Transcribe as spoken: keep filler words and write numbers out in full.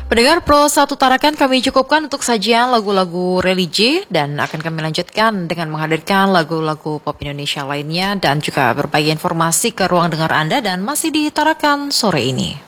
Pendengar Pro satu Tarakan kami cukupkan untuk sajian lagu-lagu religi dan akan kami lanjutkan dengan menghadirkan lagu-lagu pop Indonesia lainnya dan juga berbagi informasi ke ruang dengar Anda dan masih di Tarakan sore ini.